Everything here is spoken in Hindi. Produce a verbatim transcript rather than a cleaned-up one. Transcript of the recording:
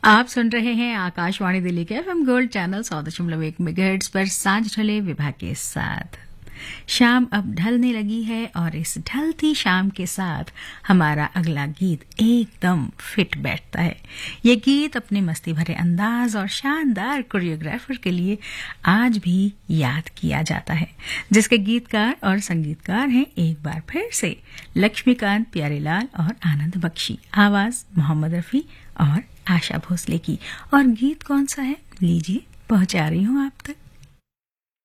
आप सुन रहे हैं आकाशवाणी दिल्ली के एफएम गोल्ड चैनल सौ दशमलव एक मेगाहर्ट्ज पर सांझ ढले विभा के साथ। शाम अब ढलने लगी है और इस ढलती शाम के साथ हमारा अगला गीत एकदम फिट बैठता है। ये गीत अपने मस्ती भरे अंदाज और शानदार कोरियोग्राफर के लिए आज भी याद किया जाता है, जिसके गीतकार और संगीतकार हैं एक बार फिर से लक्ष्मीकांत प्यारेलाल और आनंद बख्शी, आवाज मोहम्मद रफी और आशा भोसले की। और गीत कौन सा है, लीजिए पहुंचा रही हूं आप तक।